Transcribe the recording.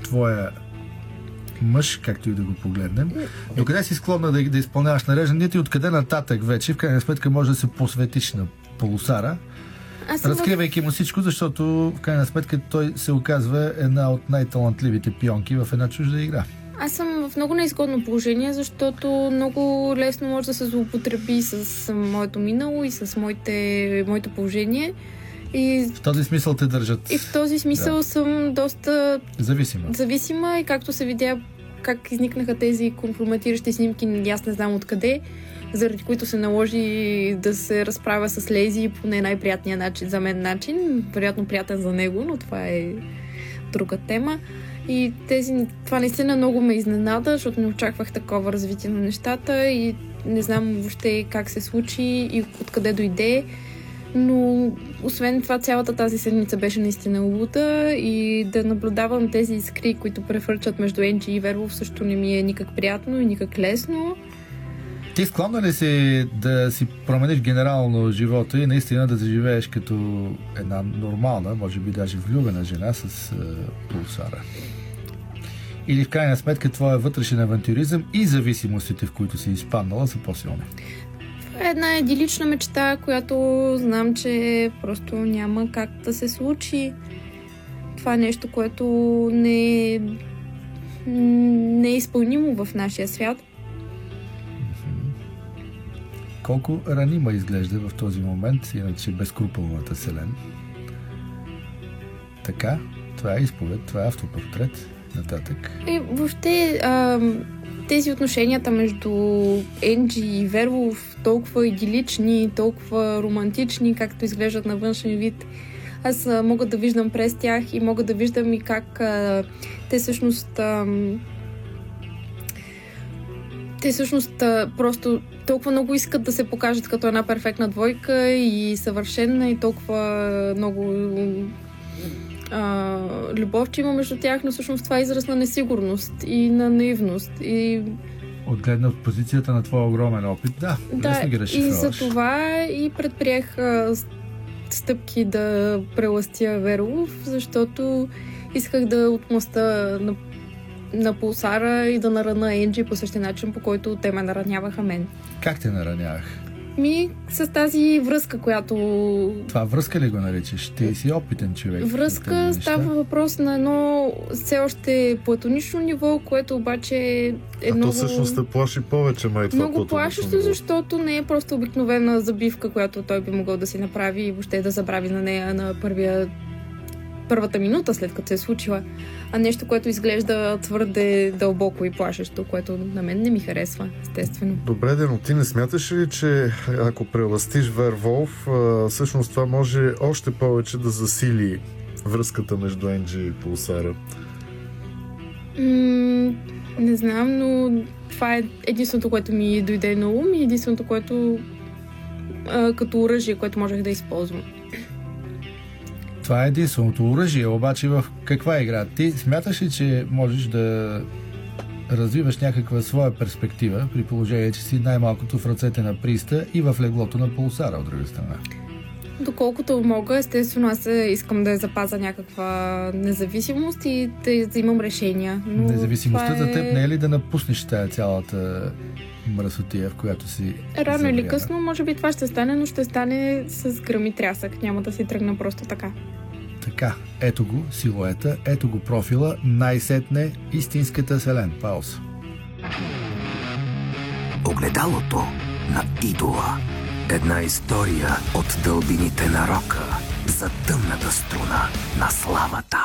твоя мъж, както и да го погледнем. Докъде си склонна да изпълняваш нарежданията и откъде нататък вече, в крайна сметка, може да се посветиш на полусара, разкривайки му всичко, защото в крайна сметка той се оказва една от най-талантливите пионки в една чужда игра. Аз съм в много неизгодно положение, защото много лесно може да се злоупотреби с моето минало и с моето положение. И в този смисъл те държат. И в този смисъл съм доста зависима и както се видя как изникнаха тези компрометиращи снимки, аз не знам откъде, заради които се наложи да се разправя с Лейзи по не най-приятния начин за мен начин. Вероятно приятен за него, но това е друга тема. И това наистина много ме изненада, защото не очаквах такова развитие на нещата и не знам въобще как се случи и откъде дойде. Но освен това, цялата тази седмица беше наистина лута и да наблюдавам тези искри, които префърчат между Енджи и Верволф, също не ми е никак приятно и никак лесно. Ти склонна ли си да си промениш генерално живота и наистина да заживееш като една нормална, може би даже влюбена жена с полусара? Или в крайна сметка твоя вътрешен авантюризъм и зависимостите, в които си изпаднала, са по-силни? Една идилична мечта, която знам, че просто няма как да се случи. Това е нещо, което не е изпълнимо в нашия свят. Колко ранима изглежда в този момент, иначе безкруполната Селен. Така, това е изповед, това е автопортрет. Нататък. И въобще тези отношенията между Енджи и Верволф толкова идилични, толкова романтични, както изглеждат на външен вид. Аз мога да виждам през тях и мога да виждам и как те всъщност просто толкова много искат да се покажат като една перфектна двойка и съвършена и толкова много любов, че има между тях, но всъщност това е израз на несигурност и на наивност. И от гледна позицията на твоя огромен опит, лесно ги разшифроваш. И за това и предприех стъпки да прелъстя Верволф, защото исках да отмъста на полусара и да нараня Енджи по същия начин, по който те ме нараняваха мен. Как те наранявах? С тази връзка, която... Това връзка ли го наричаш? Ти си опитен човек. Връзка става въпрос на едно все още платонично ниво, което обаче е много... то всъщност те плаши повече, май това много плашещо, защото не е просто обикновена забивка, която той би могъл да си направи и въобще да забрави на нея на първата минута, след като се е случила, а нещо, което изглежда твърде дълбоко и плашещо, което на мен не ми харесва, естествено. Добре, но ти не смяташ ли, че ако прелъстиш Верволф, всъщност това може още повече да засили връзката между Енджи и полусара? Не знам, но това е единственото, което ми дойде на ум и единственото, което като оръжие, което можех да използвам. Това е единственото оръжие, обаче в каква игра? Ти смяташ ли, че можеш да развиваш някаква своя перспектива, при положение, че си най-малкото в ръцете на Приста и в леглото на полусара, от друга страна? Доколкото мога, естествено, аз искам да запазя някаква независимост и да взимам решения. Но независимостта за теб не е ли да напуснеш тая цялата мръсотия, в която си рано или късно, може би това ще стане, но ще стане с гръм и трясък. Няма да си тръгна просто така. Така, ето го силуета, ето го профила, най-сетне истинската Селен. Пауза. Огледалото на идола. Една история от дълбините на рока за тъмната струна на славата.